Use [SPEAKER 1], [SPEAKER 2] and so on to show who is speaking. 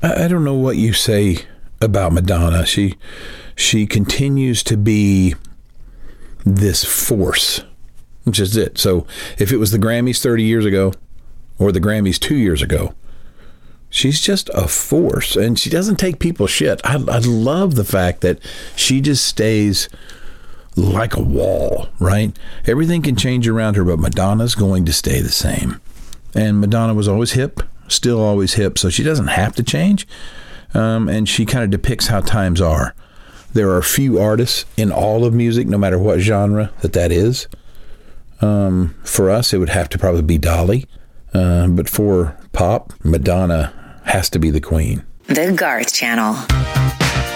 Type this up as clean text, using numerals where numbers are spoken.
[SPEAKER 1] I don't know what you say about Madonna. She continues to be this force, which is it. So if it was the Grammys 30 years ago or the Grammys 2 years ago, she's just a force, and she doesn't take people's shit. I love the fact that she just stays like a wall, right? Everything can change around her, but Madonna's going to stay the same. And Madonna was always hip, still always hip, so she doesn't have to change. And she kind of depicts how times are. There are few artists in all of music, no matter what genre that is. For us, it would have to probably be Dolly. But for pop, Madonna has to be the queen.
[SPEAKER 2] The Garth Channel.